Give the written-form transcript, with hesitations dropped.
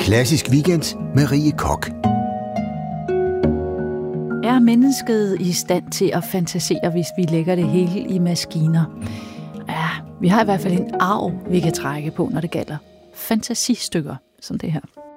Klassisk Weekend med Rie Koch. Er mennesket i stand til at fantasere, hvis vi lægger det hele i maskiner? Ja, vi har i hvert fald en arv, vi kan trække på, når det gælder fantasistykker som det her.